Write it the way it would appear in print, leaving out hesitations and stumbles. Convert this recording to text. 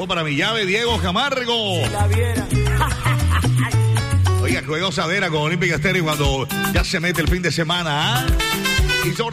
Saludos para mi llave, Diego Camargo. La viera. Oiga, qué gozadera con Olímpica Estéreo cuando ya se mete el fin de semana, ¿ah? Y sobre